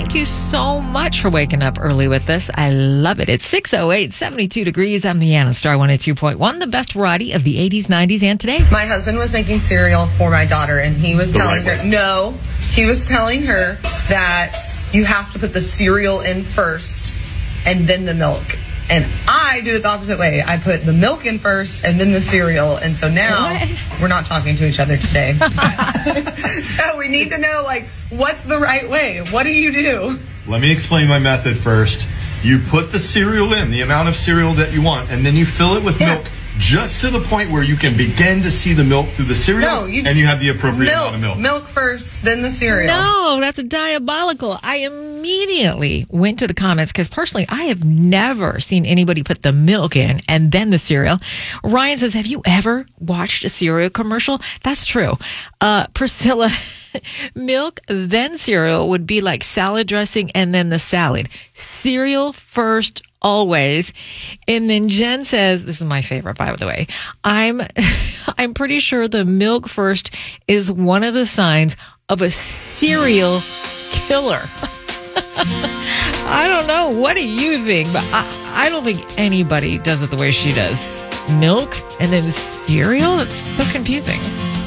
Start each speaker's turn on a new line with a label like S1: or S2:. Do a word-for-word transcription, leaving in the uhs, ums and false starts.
S1: Thank you so much for waking up early with us. I love it. It's six oh eight, seventy-two degrees. I'm Leanna, Star one oh two point one, the best variety of the eighties, nineties, and today.
S2: My husband was making cereal for my daughter, and he was telling her, no, he was telling her that you have to put the cereal in first and then the milk. And I do it the opposite way. I put the milk in first and then the cereal. And so now what? We're not talking to each other today. So we need to know, like, what's the right way? What do you do?
S3: Let me explain my method first. You put the cereal in, the amount of cereal that you want, and then you fill it with yeah. milk just to the point where you can begin to see the milk through the cereal,
S2: no, you
S3: and you have the appropriate
S2: milk,
S3: amount of milk.
S2: Milk first, then the cereal.
S1: No, that's diabolical. I immediately went to the comments because personally, I have never seen anybody put the milk in and then the cereal. Ryan says, have you ever watched a cereal commercial? That's true. Uh, Priscilla, milk, then cereal would be like salad dressing and then the salad. Cereal first, always. And then Jen says, this is my favorite, by the way, I'm, I'm pretty sure the milk first is one of the signs of a serial killer. I don't know. What do you think? But I, I don't think anybody does it the way she does. Milk and then cereal? It's so confusing.